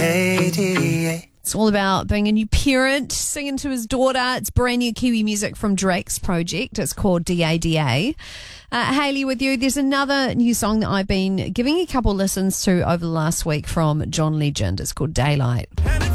D-A-D-A. It's all about being a new parent, singing to his daughter. It's brand new Kiwi music from Drake's project. It's called DADA. Hayley with you. There's another new song that I've been giving a couple listens to over the last week from John Legend. It's called Daylight.